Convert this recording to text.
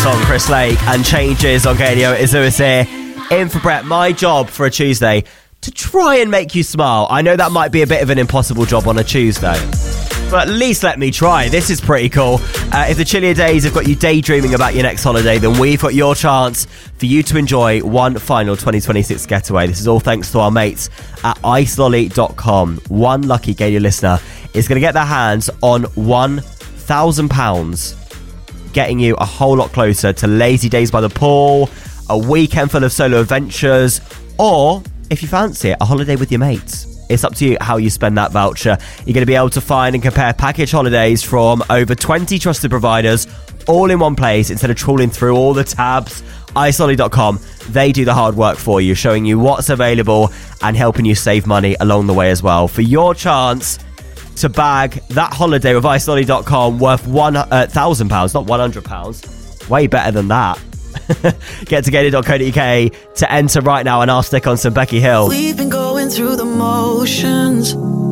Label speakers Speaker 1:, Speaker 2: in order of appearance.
Speaker 1: song, Chris Lake, and Changes on KDO. It's Lewis here, in for Brett. My job for a Tuesday, to try and make you smile. I know that might be a bit of an impossible job on a Tuesday, but at least let me try. This is pretty cool. If the chillier days have got you daydreaming about your next holiday, then we've got your chance for you to enjoy one final 2026 getaway. This is all thanks to our mates at icelolly.com. One lucky Gator listener is going to get their hands on £1,000, getting you a whole lot closer to lazy days by the pool, a weekend full of solo adventures, or, if you fancy it, a holiday with your mates. It's up to you how you spend that voucher. You're going to be able to find and compare package holidays from over 20 trusted providers, all in one place, instead of trawling through all the tabs. icelolly.com, they do the hard work for you, showing you what's available and helping you save money along the way as well. For your chance to bag that holiday with icelolly.com worth £1,000, not £100. Way better than that. Get to gator.co.uk to enter right now, and I'll stick on some Becky Hill.
Speaker 2: We've been going through the motions,